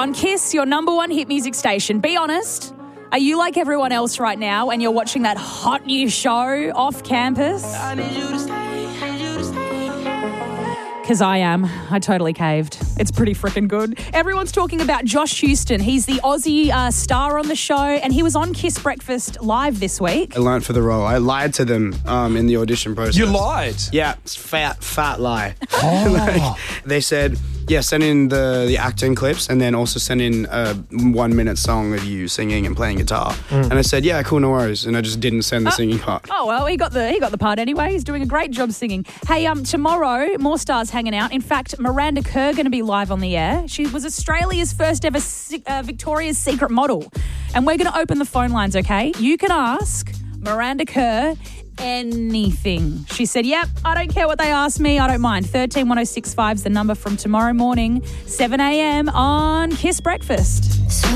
On Kiss, your number one hit music station. Be honest. Are you like everyone else right now and you're watching that hot new show off campus? I need you to stay. Because I am. I totally caved. It's pretty freaking good. Everyone's talking about Josh Houston. He's the Aussie star on the show, and he was on Kiss Breakfast Live this week. I learnt for the role. I lied to them in the audition process. You lied? Yeah, it's fat lie. They said, yeah, send in the acting clips and then also send in a 1 minute song of you singing and playing guitar. And I said, yeah, cool, no worries. And I just didn't send the singing part. Oh, well, he got the part anyway. He's doing a great job singing. Hey, tomorrow, more stars hanging out. In fact, Miranda Kerr going to be live on the air. She was Australia's first ever Victoria's Secret model. And we're going to open the phone lines, okay? You can ask Miranda Kerr anything. She said, yep, I don't care what they ask me. I don't mind. 131065 is the number from tomorrow morning, 7 a.m. on Kiss Breakfast.